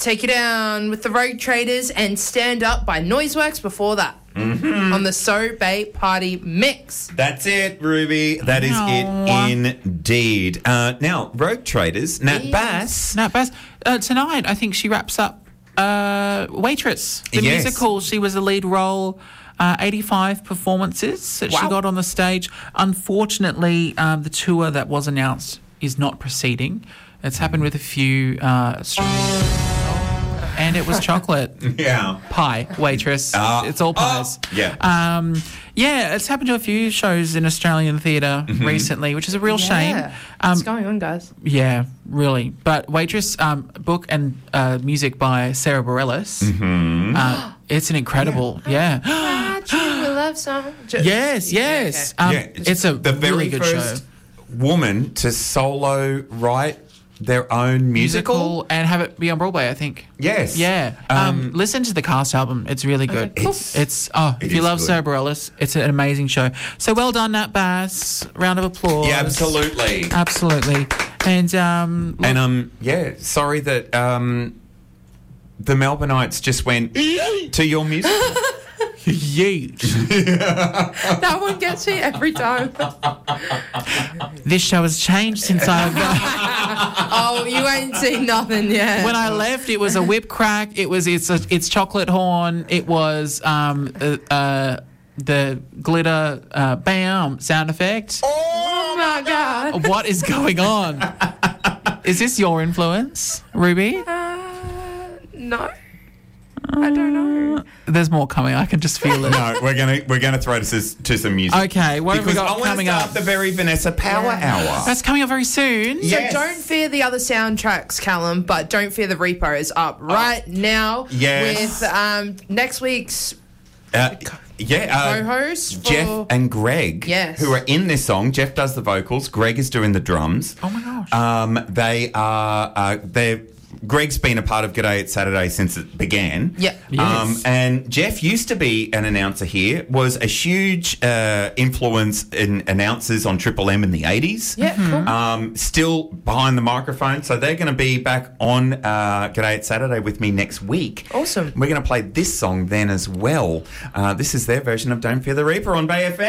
Take You Down with the Rogue Traders and Stand Up by Noiseworks before that. On the So Bay Party mix. That's it, Ruby. That is it indeed. Now, Rogue Traders, Nat Bass. Tonight, I think she wraps up Waitress, the Yes. musical. She was a lead role. 85 performances that she got on the stage. Unfortunately, the tour that was announced is not proceeding. It's happened with a few and it was chocolate. Yeah. Pie, Waitress. It's all pies. Yeah. It's happened to a few shows in Australian theatre recently, which is a real shame. What's going on, guys? Yeah, really. But Waitress, book and music by Sarah Bareilles. It's an incredible, Love song. Yes. It's a the very really good show. first woman to solo write their own musical. And have it be on Broadway, I think. Yes. Yeah. Listen to the cast album. It's really good. If you love good. Sarah Bareilles, it's an amazing show. So well done, Nat Bass. Round of applause. Yeah, absolutely. Absolutely. And sorry that the Melbourneites just went to your music. Yeet. That one gets me every time. This show has changed since I've... Oh, you ain't seen nothing yet. When I left, it was a whip crack. It's chocolate horn. It was the glitter bam sound effect. Oh my God. What is going on? Is this your influence, Ruby? No. I don't know. There's more coming. I can just feel it. No, we're gonna throw to some music. Okay, what have we got because coming I want up? to start the very Vanessa Power Hour. That's coming up very soon. Yes. So don't fear the other soundtracks, Callum, but don't fear the Repo is up right now Yes. with next week's co-host Jeff and Greg, who are in this song. Jeff does the vocals. Greg is doing the drums. Oh my gosh! They're Greg's been a part of G'day It's Saturday since it began. Yeah. Yes. And Jeff used to be an announcer here, was a huge influence in announcers on Triple M in the 80s. Yeah, cool. Still behind the microphone. So they're going to be back on G'day It's Saturday with me next week. Awesome. We're going to play this song then as well. This is their version of Don't Fear the Reaper on Bay FM.